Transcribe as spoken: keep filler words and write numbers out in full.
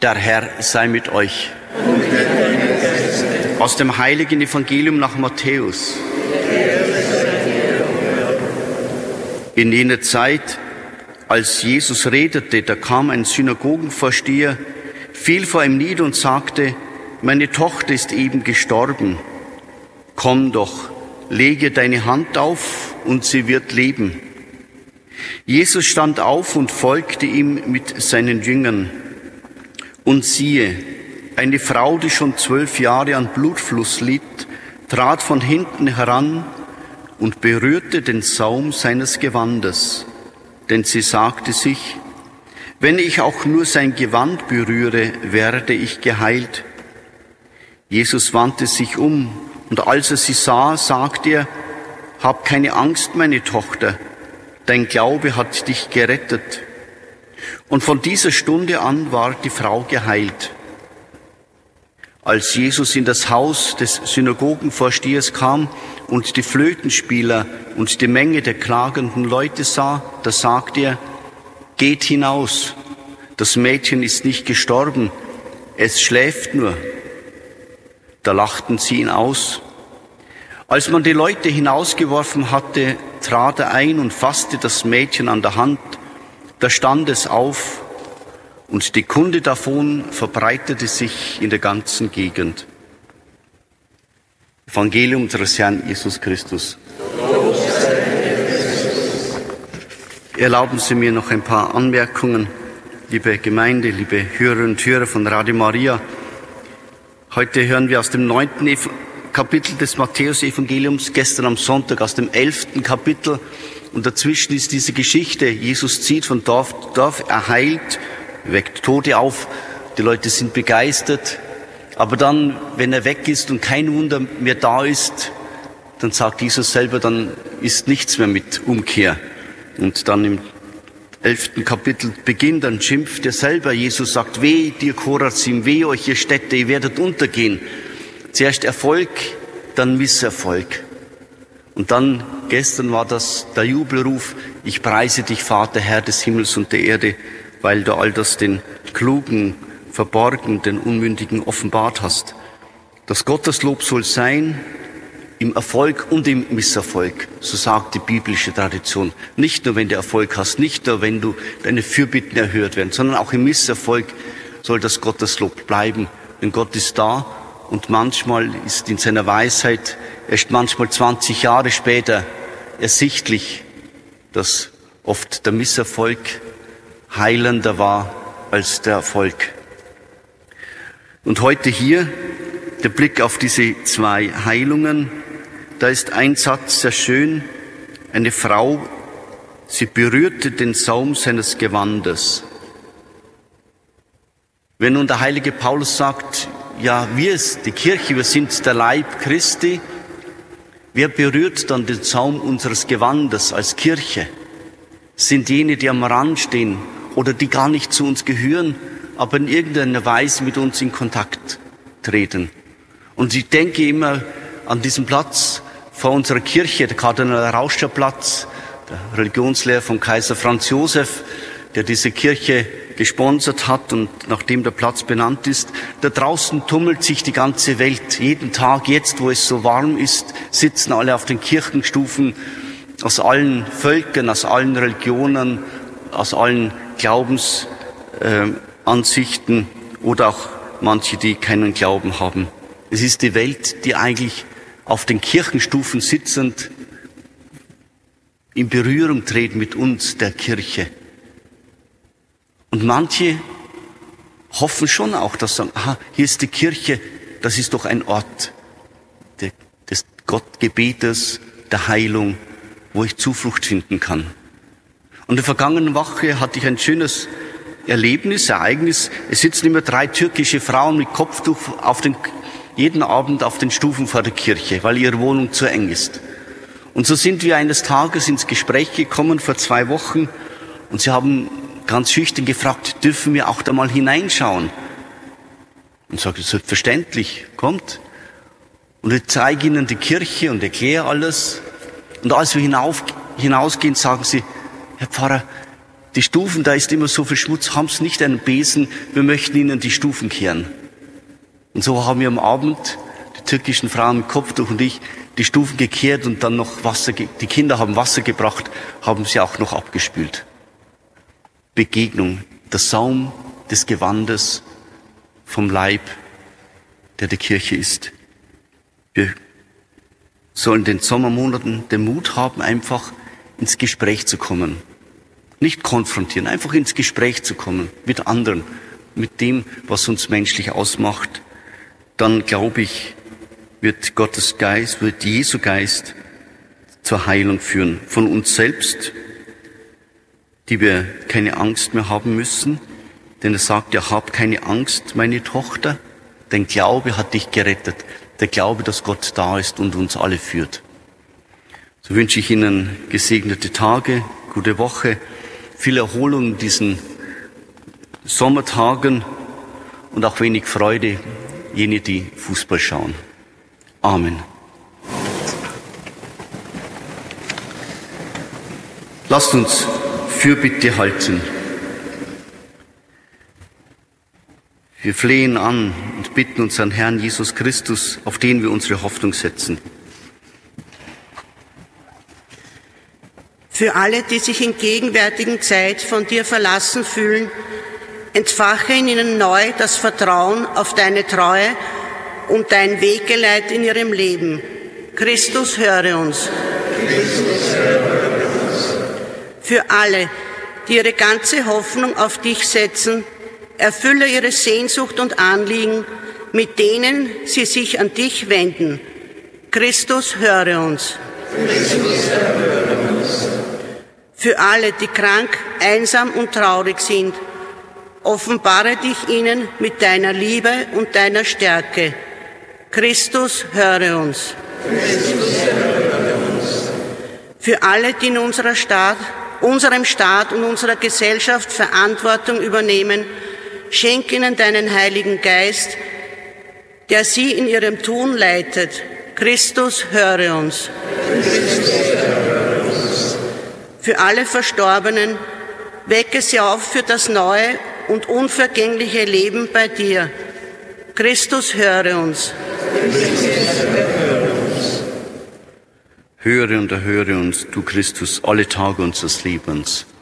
Der Herr sei mit euch. Aus dem heiligen Evangelium nach Matthäus. In jener Zeit, als Jesus redete, da kam ein Synagogenvorsteher, fiel vor ihm nieder und sagte: Meine Tochter ist eben gestorben. Komm doch, lege deine Hand auf und sie wird leben. Jesus stand auf und folgte ihm mit seinen Jüngern. Und siehe, eine Frau, die schon zwölf Jahre an Blutfluss litt, trat von hinten heran und berührte den Saum seines Gewandes. Denn sie sagte sich: Wenn ich auch nur sein Gewand berühre, werde ich geheilt. Jesus wandte sich um, und als er sie sah, sagte er: Hab keine Angst, meine Tochter, dein Glaube hat dich gerettet. Und von dieser Stunde an war die Frau geheilt. Als Jesus in das Haus des Synagogenvorstehers kam und die Flötenspieler und die Menge der klagenden Leute sah, da sagte er: Geht hinaus, das Mädchen ist nicht gestorben, es schläft nur. Da lachten sie ihn aus. Als man die Leute hinausgeworfen hatte, trat er ein und fasste das Mädchen an der Hand. Da stand es auf, und die Kunde davon verbreitete sich in der ganzen Gegend. Evangelium unseres Herrn Jesus Christus. Erlauben Sie mir noch ein paar Anmerkungen, liebe Gemeinde, liebe Hörerinnen und Hörer von Radio Maria. Heute hören wir aus dem neunten Kapitel des Matthäus-Evangeliums, gestern am Sonntag aus dem elften Kapitel. Und dazwischen ist diese Geschichte: Jesus zieht von Dorf zu Dorf, er heilt, weckt Tote auf, die Leute sind begeistert. Aber dann, wenn er weg ist und kein Wunder mehr da ist, dann sagt Jesus selber, dann ist nichts mehr mit Umkehr. Und dann im elften Kapitel beginnt, dann schimpft er selber. Jesus sagt: Weh dir Chorazim, weh euch ihr Städte, ihr werdet untergehen. Zuerst Erfolg, dann Misserfolg. Und dann, gestern war das der Jubelruf: Ich preise dich, Vater, Herr des Himmels und der Erde, weil du all das den Klugen verborgen, den Unmündigen offenbart hast. Das Gotteslob soll sein im Erfolg und im Misserfolg, so sagt die biblische Tradition. Nicht nur, wenn du Erfolg hast, nicht nur, wenn du deine Fürbitten erhört werden, sondern auch im Misserfolg soll das Gotteslob bleiben. Denn Gott ist da, und manchmal ist in seiner Weisheit erst manchmal zwanzig Jahre später ersichtlich, dass oft der Misserfolg heilender war als der Erfolg. Und heute hier der Blick auf diese zwei Heilungen. Da ist ein Satz sehr schön. Eine Frau, sie berührte den Saum seines Gewandes. Wenn nun der heilige Paulus sagt: Ja, wir, die Kirche, wir sind der Leib Christi. Wer berührt dann den Saum unseres Gewandes als Kirche? Sind jene, die am Rand stehen oder die gar nicht zu uns gehören, aber in irgendeiner Weise mit uns in Kontakt treten. Und ich denke immer an diesen Platz vor unserer Kirche, der Kardinal-Rauscher-Platz, der Religionslehrer von Kaiser Franz Josef, der diese Kirche gesponsert hat und nachdem der Platz benannt ist. Da draußen tummelt sich die ganze Welt. Jeden Tag, jetzt wo es so warm ist, sitzen alle auf den Kirchenstufen aus allen Völkern, aus allen Religionen, aus allen Glaubensansichten äh, oder auch manche, die keinen Glauben haben. Es ist die Welt, die eigentlich auf den Kirchenstufen sitzend in Berührung treten mit uns, der Kirche. Und manche hoffen schon auch, dass sie sagen: Aha, hier ist die Kirche, das ist doch ein Ort des Gottgebetes, der Heilung, wo ich Zuflucht finden kann. Und in der vergangenen Woche hatte ich ein schönes Erlebnis, Ereignis. Es sitzen immer drei türkische Frauen mit Kopftuch auf den, jeden Abend auf den Stufen vor der Kirche, weil ihre Wohnung zu eng ist. Und so sind wir eines Tages ins Gespräch gekommen, vor zwei Wochen, und sie haben ganz schüchtern gefragt: Dürfen wir auch da mal hineinschauen? Und ich sagte: Selbstverständlich, kommt. Und ich zeige ihnen die Kirche und erkläre alles. Und als wir hinauf, hinausgehen, sagen sie: Herr Pfarrer, Die Stufen, da ist immer so viel Schmutz, haben Sie nicht einen Besen, wir möchten Ihnen die Stufen kehren. Und so haben wir am Abend, die türkischen Frauen mit Kopftuch und ich, die Stufen gekehrt und dann noch Wasser, die Kinder haben Wasser gebracht, haben sie auch noch abgespült. Begegnung, der Saum des Gewandes vom Leib, der die Kirche ist. Wir sollen in den Sommermonaten den Mut haben, einfach ins Gespräch zu kommen. Nicht konfrontieren, einfach ins Gespräch zu kommen mit anderen, mit dem, was uns menschlich ausmacht. Dann, glaube ich, wird Gottes Geist, wird Jesu Geist zur Heilung führen. Von uns selbst, die wir keine Angst mehr haben müssen. Denn er sagt ja, hab keine Angst, meine Tochter. Dein Glaube hat dich gerettet. Der Glaube, dass Gott da ist und uns alle führt. So wünsche ich Ihnen gesegnete Tage, gute Woche, viel Erholung in diesen Sommertagen und auch wenig Freude, jene, die Fußball schauen. Amen. Lasst uns Fürbitte halten. Wir flehen an und bitten unseren Herrn Jesus Christus, auf den wir unsere Hoffnung setzen. Für alle, die sich in gegenwärtigen Zeit von dir verlassen fühlen, entfache in ihnen neu das Vertrauen auf deine Treue und dein Weggeleit in ihrem Leben. Christus, höre uns. Christus, höre uns. Für alle, die ihre ganze Hoffnung auf dich setzen, erfülle ihre Sehnsucht und Anliegen, mit denen sie sich an dich wenden. Christus, höre uns. Christus, höre uns. Für alle, die krank, einsam und traurig sind, offenbare dich ihnen mit deiner Liebe und deiner Stärke. Christus, höre uns. Christus, höre uns. Für alle, die in unserer Staat, unserem Staat und unserer Gesellschaft Verantwortung übernehmen, schenk ihnen deinen Heiligen Geist, der sie in ihrem Tun leitet. Christus, höre uns. Christus, höre uns. Für alle Verstorbenen, wecke sie auf für das neue und unvergängliche Leben bei dir. Christus, höre uns. Christus, höre uns. Höre und erhöre uns, du Christus, alle Tage unseres Lebens.